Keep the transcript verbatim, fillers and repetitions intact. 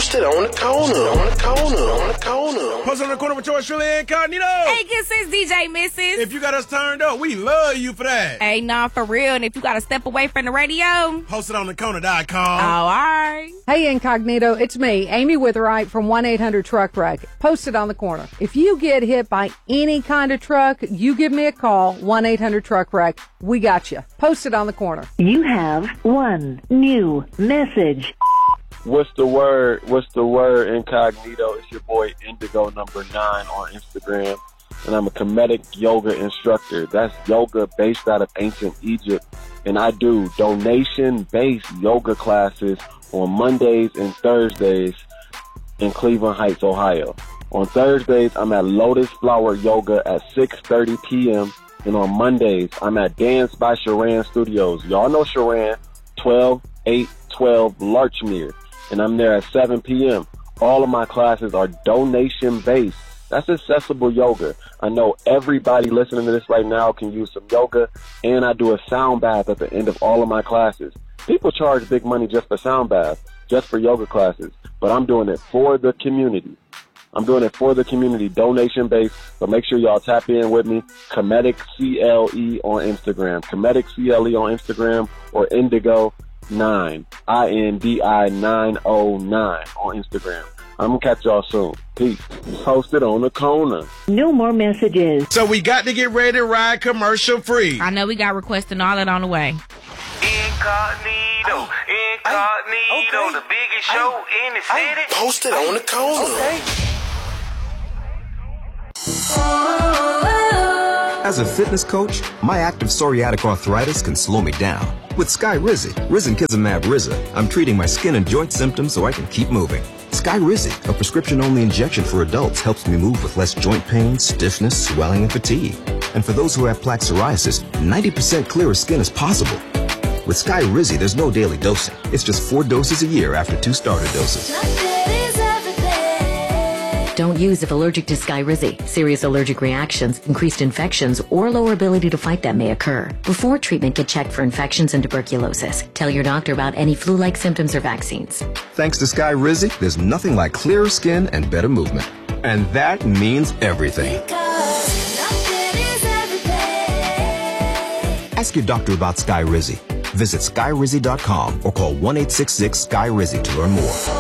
Posted on the corner, on the corner, on the corner. Posted on the corner with yours truly, Incognito. Hey, Kisses, D J Missus. If you got us turned up, we love you for that. Hey, nah, for real. And if you got to step away from the radio, posted on the corner dot com. Oh, all right. Hey, Incognito, it's me, Amy Witherite from one eight hundred truck wreck. Posted on the corner. If you get hit by any kind of truck, you give me a call, one eight hundred truck wreck. We got you. Posted on the corner. You have one new message. What's the word? What's the word, Incognito? It's your boy Indigo number nine on Instagram, and I'm a comedic yoga instructor. That's yoga based out of ancient Egypt, and I do donation-based yoga classes on Mondays and Thursdays in Cleveland Heights, Ohio. On Thursdays, I'm at Lotus Flower Yoga at six thirty p.m., and on Mondays, I'm at Dance by Sharan Studios. Y'all know Sharan, twelve eight twelve Larchmere. And I'm there at seven p.m. All of my classes are donation-based. That's accessible yoga. I know everybody listening to this right now can use some yoga, and I do a sound bath at the end of all of my classes. People charge big money just for sound baths, just for yoga classes, but I'm doing it for the community. I'm doing it for the community, donation-based, but make sure y'all tap in with me. Comedic C L E on Instagram. Comedic C L E on Instagram, or Indigo nine, I N D I nine oh nine on Instagram. I'm going to catch y'all soon. Peace. Posted on the corner. No more messages. So we got to get ready to ride commercial free. I know we got requests and all that on the way. Incognito, Incognito, okay. The biggest show I, in the city. I posted I, on the corner. Okay. As a fitness coach, my active psoriatic arthritis can slow me down. With Skyrizi, Risankizumab Riza, I'm treating my skin and joint symptoms so I can keep moving. Skyrizi, a prescription-only injection for adults, helps me move with less joint pain, stiffness, swelling, and fatigue. And for those who have plaque psoriasis, ninety percent clearer skin is possible. With Skyrizi, there's no daily dosing. It's just four doses a year after two starter doses. Don't use if allergic to Skyrizi. Serious allergic reactions, increased infections, or lower ability to fight them may occur. Before treatment, get checked for infections and tuberculosis. Tell your doctor about any flu-like symptoms or vaccines. Thanks to Skyrizi, there's nothing like clearer skin and better movement. And that means everything. Ask your doctor about Skyrizi. Visit Skyrizi dot com or call one eight six six Skyrizi to learn more.